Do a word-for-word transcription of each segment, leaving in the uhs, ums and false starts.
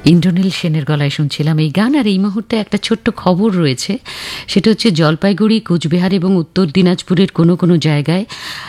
ইন্দ্রনীল সেনের গলায় শুনছিলাম এই গান। আর এই মুহূর্তে একটা ছোট্ট খবর রয়েছে, সেটা হচ্ছে জলপাইগুড়ি, কোচবিহার এবং উত্তর দিনাজপুরের কোনো কোনো জায়গায়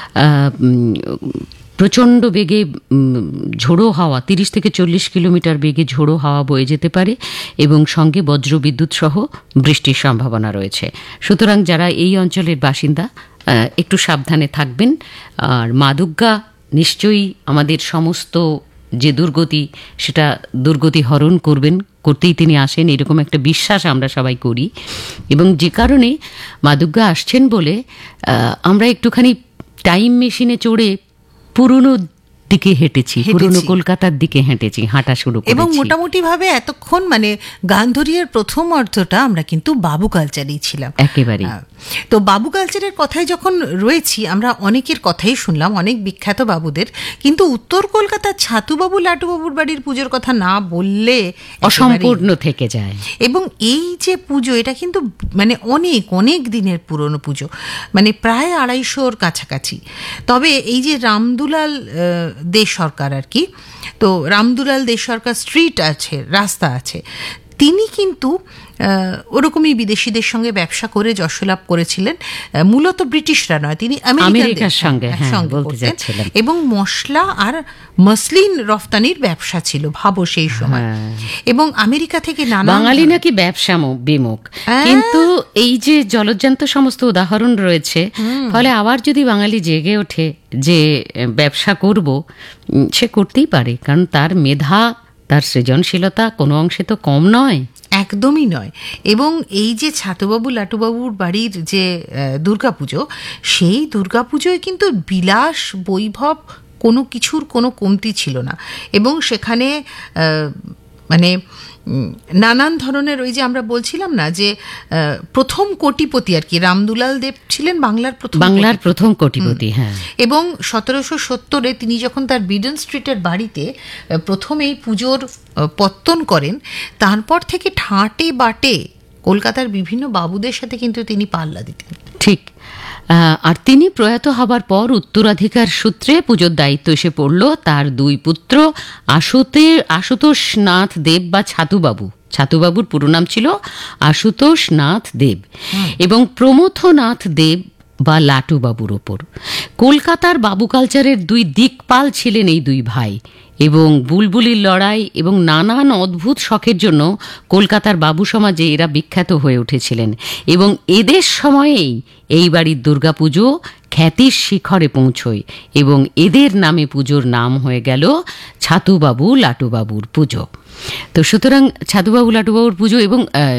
প্রচণ্ড বেগে ঝোড়ো হাওয়া, তিরিশ থেকে চল্লিশ কিলোমিটার বেগে ঝোড়ো হাওয়া বয়ে যেতে পারে এবং সঙ্গে বজ্রবিদ্যুৎ সহ বৃষ্টির সম্ভাবনা রয়েছে। সুতরাং যারা এই অঞ্চলের বাসিন্দা একটু সাবধানে থাকবেন। আর মা দুর্গা নিশ্চয়ই আমাদের সমস্ত যে দুর্গতি, সেটা দুর্গতি হরণ করবেন, করতেই তিনি আসেন, এরকম একটা বিশ্বাস আমরা সবাই করি। এবং যে কারণে মা দুর্গা আসছেন বলে আমরা একটুখানি টাইম মেশিনে চড়ে পুরনো দিকে হেঁটেছি, পুরনো কলকাতার দিকে হেঁটেছি, হাঁটা শুরু করেছি। এবং মোটামুটি ভাবে এতক্ষণ মানে গান্ধরিয়ার প্রথম অর্থটা আমরা কিন্তু বাবু কালচারেই ছিলাম একেবারে। তো বাবু কালচারের কথাই যখন রয়েছি, আমরা অনেকের কথাই শুনলাম, অনেক বিখ্যাত বাবুদের, কিন্তু উত্তর কলকাতার ছাতুবাবু লাটুবাবুর বাড়ির পুজোর কথা না বললে অসম্পূর্ণ থেকে যায়। এবং এই যে পুজো, এটা কিন্তু মানে অনেক অনেক দিনের পুরনো পুজো, মানে প্রায় আড়াইশোর কাছাকাছি। তবে এই যে রামদুলাল দে সরকার আর কি, তো রামদুলাল দে সরকার স্ট্রিট আছে, রাস্তা আছে, তিনি কিন্তু ওরকমই বিদেশিদের সঙ্গে ব্যবসা করে যশলাভ করেছিলেন। মূলত ব্রিটিশরা নয়, তিনি আমেরিকার সঙ্গে করতেন। এবং মশলা আর মসলিন রফতানির ব্যবসা ছিল, ভাবো সেই সময়। এবং আমেরিকা থেকে নানা, বাঙালি নাকি ব্যবসা বিমুখ, কিন্তু এই যে জলজ্জান্ত সমস্ত উদাহরণ রয়েছে, ফলে আবার যদি বাঙালি জেগে ওঠে যে ব্যবসা করব, সে করতেই পারে, কারণ তার মেধা, তার সৃজনশীলতা কোনো অংশে তো কম নয়, একদমই নয়। এবং এই যে ছাতুবাবু লাটুবাবুর বাড়ির যে দুর্গাপুজো, সেই দুর্গাপুজোয় কিন্তু বিলাস বৈভব কোনো কিছুর কোনো কমতি ছিল না। এবং সেখানে মানে নানান ধরনের, ওই যে আমরা বলছিলাম না যে প্রথম কোটিপতি আর কি, রামদুলাল দেব ছিলেন বাংলার প্রথম বাংলার প্রথম কোটিপতি। হ্যাঁ। এবং সতেরোশো সত্তরে তিনি যখন তার বিডন স্ট্রিটের বাড়িতে প্রথম এই পুজোর পত্তন করেন, তারপর থেকে ঠাঁটে বাটে কলকাতার বিভিন্ন বাবুদের সাথে কিন্তু তিনি পাল্লা দিতেন। ঠিক। আর তিনি প্রয়াত হবার পর উত্তরাধিকার সূত্রে পুজোর দায়িত্ব এসে পড়ল তার দুই পুত্র আশুতে আশুতোষ নাথ দেব বা ছাতুবাবু। ছাতুবাবুর পুরো নাম ছিল আশুতোষ নাথ দেব এবং প্রমথনাথ দেব বা লাটুবাবুর ওপর। কলকাতার বাবু কালচারের দুই দিকপাল ছিলেন এই দুই ভাই, এবং বুলবুলির লড়াই এবং নানান অদ্ভুত শখের জন্য কলকাতার বাবু সমাজে এরা বিখ্যাত হয়ে উঠেছিলেন। এবং এদের সময়েই এই বাড়ির দুর্গাপুজো খ্যাতির শিখরে পৌঁছয় এবং এদের নামে পুজোর নাম হয়ে গেল ছাতুবাবু লাটুবাবুর পুজো। তো সুতরাং ছাতুবাবু লাটুবাবুর পুজো, এবং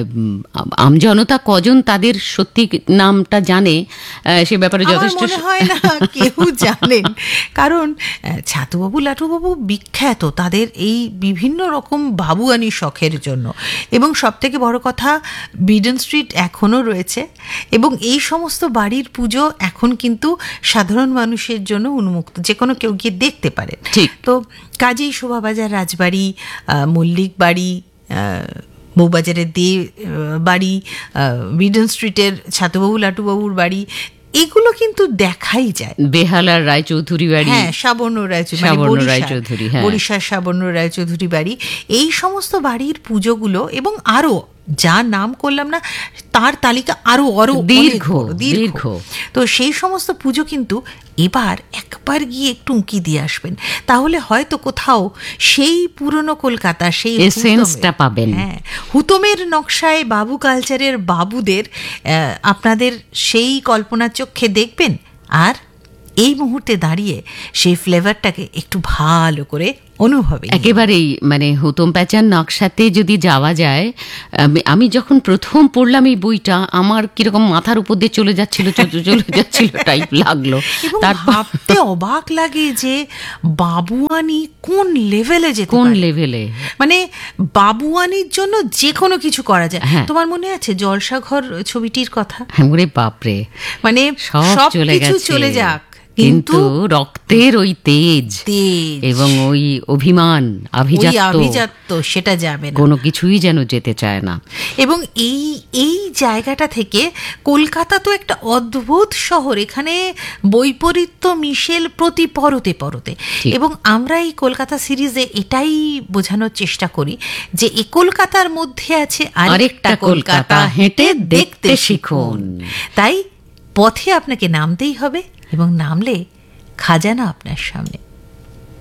আমজনতা কজন তাদের সত্যি নামটা জানে সে ব্যাপারে যথেষ্ট হয় না কেউ জানেন, কারণ ছাতুবাবু লাটুবাবু বিখ্যাত তাদের এই বিভিন্ন রকম বাবুয়ানি শখের জন্য। এবং সব থেকে বড় কথা, বিডন স্ট্রিট এখনও রয়েছে এবং এই সমস্ত বাড়ির পুজো এখন কিন্তু সাধারণ মানুষের জন্য উন্মুক্ত, যে কোনো কেউ গিয়ে দেখতে পারে। তো কাজেই শোভাবাজার রাজবাড়ি, মল্লিক বাড়ি, বউবাজারের দে বাড়ি, বিডন স্ট্রিটের ছাতুবাবু লাটুবাবুর বাড়ি, এগুলো কিন্তু দেখাই যায়। বেহালার রায়চৌধুরী বাড়ি, হ্যাঁ, সাবর্ণ রায়চৌধুরী, বরিশার সাবর্ণ রায়চৌধুরী বাড়ি, এই সমস্ত বাড়ির পুজোগুলো, এবং আরো যা নাম করলাম না তার তালিকা আরো আরো দীর্ঘ দীর্ঘ। তো সেই সমস্ত পুজো কিন্তু এবার একবার গিয়ে একটু উঁকি দিয়ে আসবেন, তাহলে হয়তো কোথাও সেই পুরনো কলকাতা, সেই এসেন্সটা পাবেন। হ্যাঁ, হুতমের নকশায় বাবু কালচারের বাবুদের আপনাদের সেই কল্পনা চক্ষে দেখবেন, আর এই মুহূর্তে দাঁড়িয়ে সেই ফ্লেভারটাকে একটু ভালো করে অনুভবে একেবারেই, মানে হুতম প্যাচার নকশাতে যদি যাওয়া যায়। আমি যখন প্রথম পড়লাম এই বইটা, আমার কিরকম মাথার উপর দিয়ে চলে যাচ্ছিল চলে যাচ্ছিল টাইপ লাগলো। তার ভাবতে অবাক লাগে যে বাবুয়ানি কোন লেভেলে যেতে কোন লেভেলে মানে বাবুয়ানির জন্য যে কোনো কিছু করা যায়। তোমার মনে আছে জলসাঘর ছবিটির কথা? হ্যাঁ, বাপরে, মানে সব কিছু চলে যাক, কিন্তু রক্তের ওই তেজ তেজ এবং ওই অভিমান ওই আভিজাত্য আভিজাত্য সেটা যাবে না। কোনো কিছুই যেন যেতে চায় না। এবং এই এই জায়গাটা থেকে কলকাতা তো একটা অদ্ভুত শহর, এখানে বৈপরীত্য মিশেল প্রতি পরতে পরতে। ঠিক। এবং আমরা এই কলকাতা সিরিজে এটাই বোঝানোর চেষ্টা করি যে এই কলকাতার মধ্যে আছে আরেকটা কলকাতা, হেঁটে দেখতে শিখুন। তাই পথে আপনাকে নামতেই হবে এবং নামলে খাজানা আপনার সামনে।